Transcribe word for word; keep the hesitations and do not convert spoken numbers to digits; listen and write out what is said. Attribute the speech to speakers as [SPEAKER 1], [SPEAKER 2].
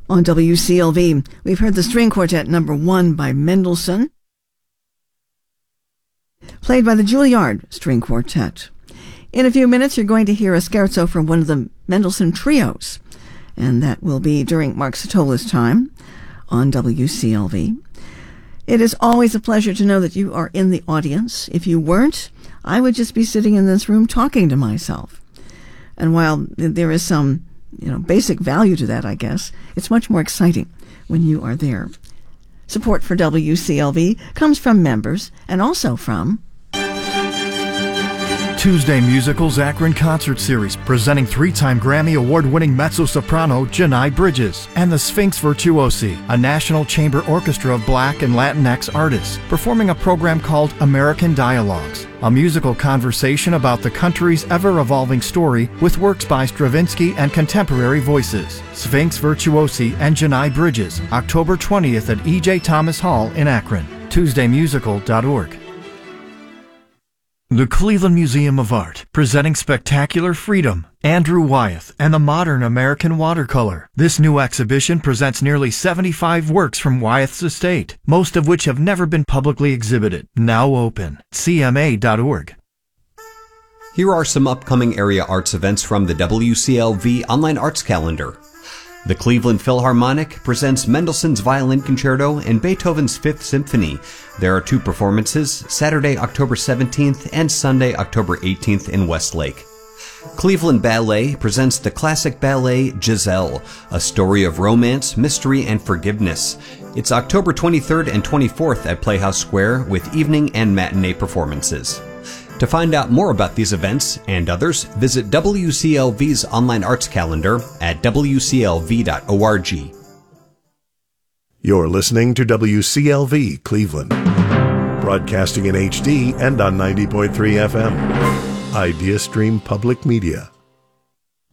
[SPEAKER 1] On W C L V, we've heard the string quartet number one by Mendelssohn, played by the Juilliard String Quartet. In a few minutes, you're going to hear a scherzo from one of the Mendelssohn trios, and that will be during Mark Sotola's time on W C L V. It is always a pleasure to know that you are in the audience. If you weren't, I would just be sitting in this room talking to myself. And while there is some, you know, basic value to that, I guess, it's much more exciting when you are there. Support for W C L V comes from members and also from
[SPEAKER 2] Tuesday Musicals Akron Concert Series, presenting three-time Grammy Award-winning mezzo-soprano Janai Bridges, and the Sphinx Virtuosi, a National Chamber Orchestra of Black and Latinx artists, performing a program called American Dialogues, a musical conversation about the country's ever-evolving story with works by Stravinsky and contemporary voices. Sphinx Virtuosi and Janai Bridges, October twentieth at E J Thomas Hall in Akron. Tuesday Musical dot org. The Cleveland Museum of Art, presenting Spectacular Freedom, Andrew Wyeth, and the Modern American Watercolor. This new exhibition presents nearly seventy-five works from Wyeth's estate, most of which have never been publicly exhibited. Now open. C M A dot org.
[SPEAKER 3] Here are some upcoming area arts events from the W C L V Online Arts Calendar. The Cleveland Philharmonic presents Mendelssohn's Violin Concerto and Beethoven's Fifth Symphony. There are two performances, Saturday, October seventeenth and Sunday, October eighteenth in Westlake. Cleveland Ballet presents the classic ballet Giselle, a story of romance, mystery, and forgiveness. It's October twenty-third and twenty-fourth at Playhouse Square with evening and matinee performances. To find out more about these events and others, visit W C L V's online arts calendar at W C L V dot org.
[SPEAKER 4] You're listening to W C L V Cleveland, broadcasting in H D and on ninety point three F M. IdeaStream Public Media.